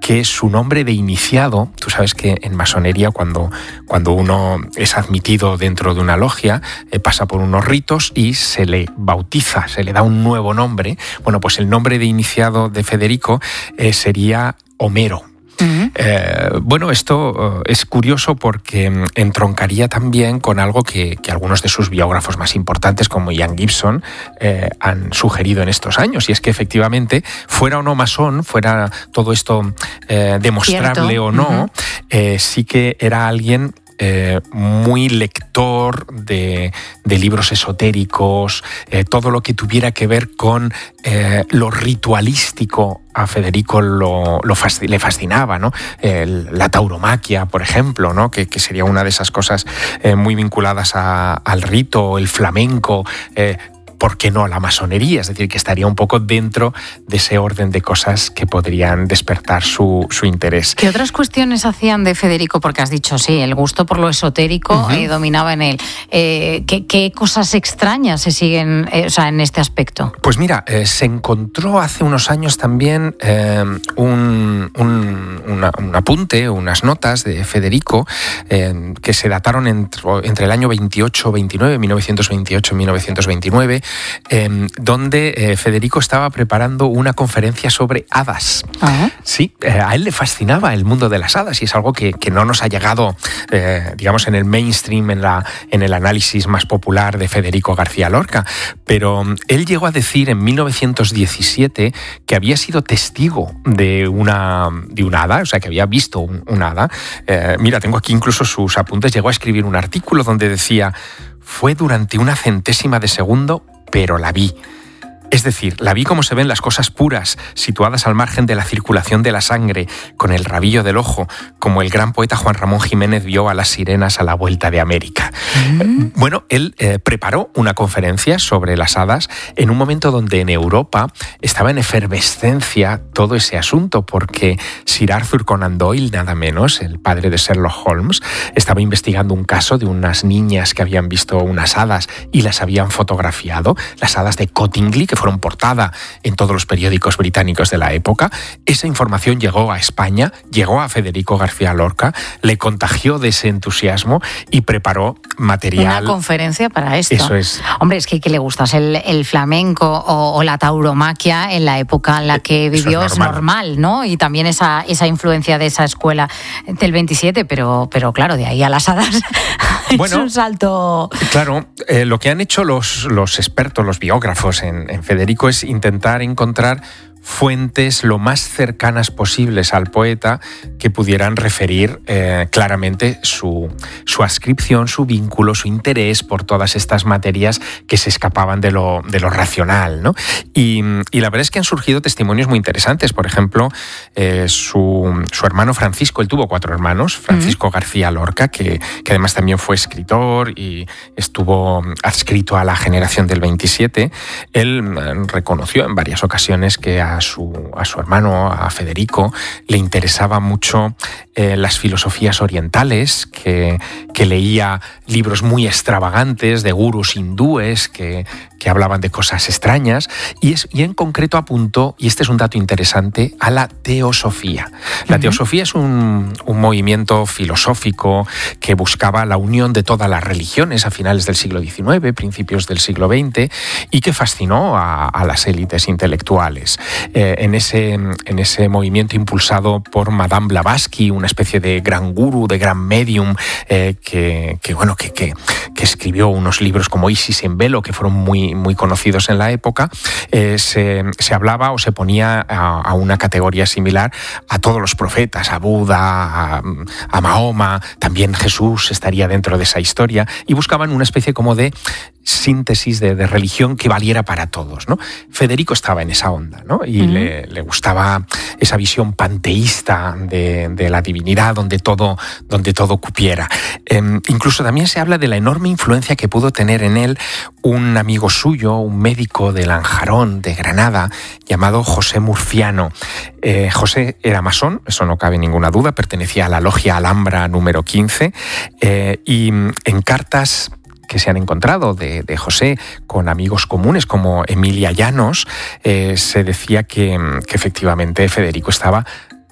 que su nombre de iniciado, tú sabes que en masonería cuando uno es admitido dentro de una logia, pasa por unos ritos y se le bautiza, se le da un nuevo nombre. Bueno, pues el nombre de iniciado de Federico sería Homero. Bueno, esto es curioso porque entroncaría también con algo que algunos de sus biógrafos más importantes, como Ian Gibson, han sugerido en estos años, y es que efectivamente, fuera o no masón, fuera todo esto demostrable ¿cierto? O no, sí que era alguien muy lector de libros esotéricos, todo lo que tuviera que ver con lo ritualístico. A Federico le fascinaba, ¿no? La tauromaquia, por ejemplo, ¿no? Que sería una de esas cosas muy vinculadas al rito, el flamenco, ¿por qué no la masonería? Es decir, que estaría un poco dentro de ese orden de cosas que podrían despertar su interés. ¿Qué otras cuestiones hacían de Federico? Porque has dicho, sí, el gusto por lo esotérico dominaba en él. ¿Qué cosas extrañas se siguen en este aspecto? Pues mira, se encontró hace unos años también un apunte, unas notas de Federico que se dataron entre el año 28-29, 1928-1929, donde Federico estaba preparando una conferencia sobre hadas. Sí, a él le fascinaba el mundo de las hadas y es algo que no nos ha llegado, digamos, en el mainstream, en el análisis más popular de Federico García Lorca. Pero él llegó a decir en 1917 que había sido testigo de una hada, o sea, que había visto un hada. Mira, tengo aquí incluso sus apuntes. Llegó a escribir un artículo donde decía: fue durante una centésima de segundo, pero la vi. Es decir, la vi como se ven las cosas puras, situadas al margen de la circulación de la sangre, con el rabillo del ojo, como el gran poeta Juan Ramón Jiménez vio a las sirenas a la vuelta de América. Bueno, él preparó una conferencia sobre las hadas en un momento donde en Europa estaba en efervescencia todo ese asunto, porque Sir Arthur Conan Doyle, nada menos, el padre de Sherlock Holmes, estaba investigando un caso de unas niñas que habían visto unas hadas y las habían fotografiado, las hadas de Cottingley, que fueron portada en todos los periódicos británicos de la época. Esa información llegó a España, llegó a Federico García Lorca, le contagió de ese entusiasmo y preparó material. Una conferencia para esto. Eso es. Hombre, es que le gustas el flamenco o la tauromaquia en la época en la que vivió es normal, ¿no? Y también esa influencia de esa escuela del 27, pero claro, de ahí a las hadas bueno, es un salto. Claro, lo que han hecho los expertos, los biógrafos en Federico es intentar encontrar fuentes lo más cercanas posibles al poeta que pudieran referir claramente su adscripción, su vínculo, su interés por todas estas materias que se escapaban de lo racional, ¿no? Y la verdad es que han surgido testimonios muy interesantes. Por ejemplo, su hermano Francisco, él tuvo 4 hermanos, Francisco García Lorca, que además también fue escritor y estuvo adscrito a la generación del 27. Él reconoció en varias ocasiones que a su hermano, a Federico, le interesaba mucho las filosofías orientales, que leía libros muy extravagantes de gurús hindúes que hablaban de cosas extrañas y en concreto apuntó, y este es un dato interesante, a la teosofía. La teosofía es un movimiento filosófico que buscaba la unión de todas las religiones a finales del siglo XIX, principios del siglo XX, y que fascinó a las élites intelectuales. En ese movimiento impulsado por Madame Blavatsky, una especie de gran gurú, de gran medium, que escribió unos libros como Isis en velo, que fueron muy conocidos en la época, se hablaba o se ponía a una categoría similar a todos los profetas, a Buda, a Mahoma, también Jesús estaría dentro de esa historia, y buscaban una especie como de síntesis de religión que valiera para todos, ¿no? Federico estaba en esa onda, ¿no? Y le gustaba esa visión panteísta de la divinidad, donde todo cupiera. Incluso también se habla de la enorme influencia que pudo tener en él un amigo suyo, un médico de Lanjarón, de Granada, llamado José Murciano. José era masón, eso no cabe ninguna duda, pertenecía a la logia Alhambra número 15, y en cartas que se han encontrado de José con amigos comunes como Emilia Llanos, se decía que efectivamente Federico estaba